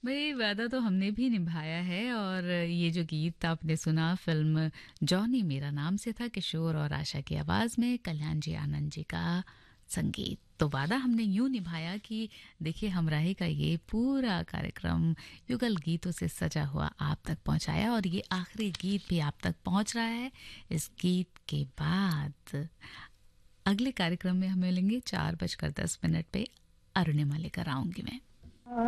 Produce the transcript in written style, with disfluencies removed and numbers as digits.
भाई वादा तो हमने भी निभाया है। और ये जो गीत आपने सुना फिल्म जॉनी मेरा नाम से था, किशोर और आशा की आवाज़ में, कल्याण जी आनंद जी का संगीत। तो वादा हमने यूं निभाया कि देखिए हमराही का ये पूरा कार्यक्रम युगल गीतों से सजा हुआ आप तक पहुंचाया, और ये आखिरी गीत भी आप तक पहुंच रहा है। इस गीत के बाद अगले कार्यक्रम में हम मिलेंगे 4:10 पे। अरुणिमा लेकर आऊंगी मैं।